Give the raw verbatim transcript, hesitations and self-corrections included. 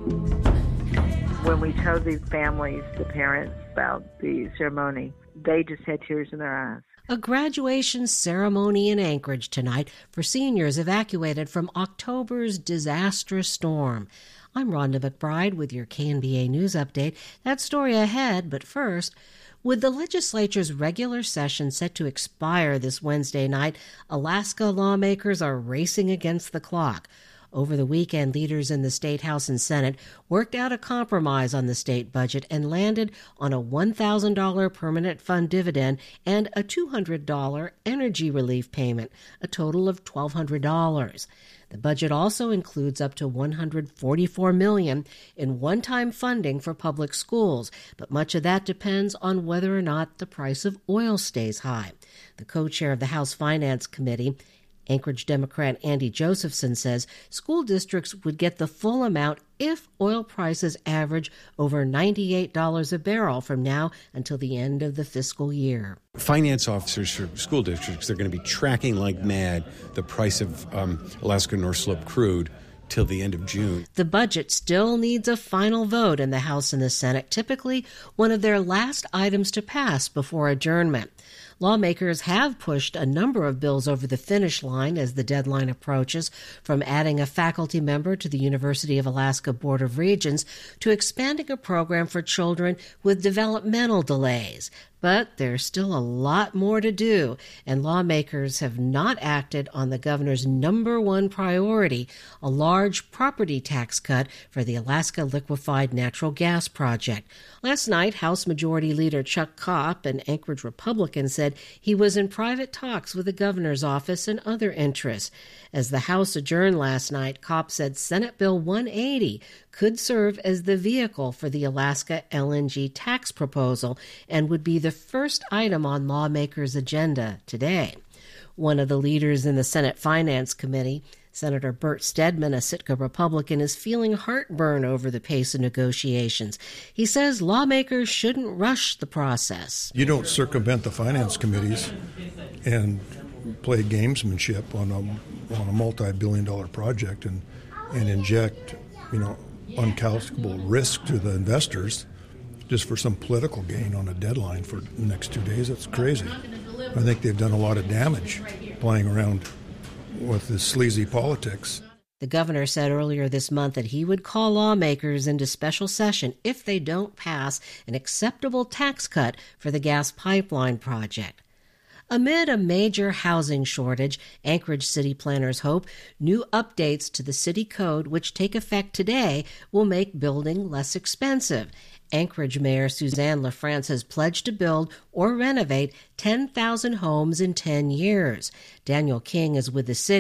When we told the families, the parents, about the ceremony, they just had tears in their eyes. A graduation ceremony in Anchorage tonight for seniors evacuated from October's disastrous storm. I'm Rhonda McBride with your K N B A News Update. That story ahead, but first, with the legislature's regular session set to expire this Wednesday night, Alaska lawmakers are racing against the clock. Over the weekend, leaders in the State House and Senate worked out a compromise on the state budget and landed on a one thousand dollars permanent fund dividend and a two hundred dollars energy relief payment, a total of twelve hundred dollars. The budget also includes up to one hundred forty-four million dollars in one-time funding for public schools, but much of that depends on whether or not the price of oil stays high. The co-chair of the House Finance Committee, Anchorage Democrat Andy Josephson, says school districts would get the full amount if oil prices average over ninety-eight dollars a barrel from now until the end of the fiscal year. Finance officers for school districts, they're going to be tracking like mad the price of um, Alaska North Slope crude till the end of June. The budget still needs a final vote in the House and the Senate, typically one of their last items to pass before adjournment. Lawmakers have pushed a number of bills over the finish line as the deadline approaches, from adding a faculty member to the University of Alaska Board of Regents to expanding a program for children with developmental delays. But there's still a lot more to do, and lawmakers have not acted on the governor's number one priority, a large property tax cut for the Alaska Liquefied Natural Gas Project. Last night, House Majority Leader Chuck Kopp, an Anchorage Republican, said he was in private talks with the governor's office and other interests. As the House adjourned last night, Kopp said Senate Bill one eighty could serve as the vehicle for the Alaska L N G tax proposal and would be the first item on lawmakers' agenda today. One of the leaders in the Senate Finance Committee, Senator Bert Stedman, a Sitka Republican, is feeling heartburn over the pace of negotiations. He says lawmakers shouldn't rush the process. You don't circumvent the finance committees and play gamesmanship on a, on a multi-billion dollar project and, and inject, you know, uncalculable risk to the investors just for some political gain on a deadline for the next two days. That's crazy. I think they've done a lot of damage playing around with this sleazy politics. The governor said earlier this month that he would call lawmakers into special session if they don't pass an acceptable tax cut for the gas pipeline project. Amid a major housing shortage, Anchorage city planners hope new updates to the city code, which take effect today, will make building less expensive. Anchorage Mayor Suzanne LaFrance has pledged to build or renovate ten thousand homes in ten years. Daniel King is with the city.